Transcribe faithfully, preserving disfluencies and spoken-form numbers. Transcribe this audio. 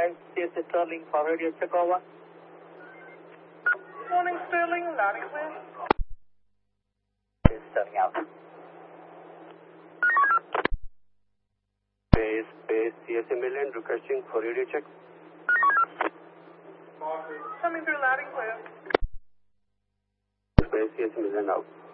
five, C S Sterling for radio check over. Morning Sterling, loud and clear. Sterling out. Base, base, C S A Midland requesting for radio check. Coming through loud and clear. Base, C S A Midland out.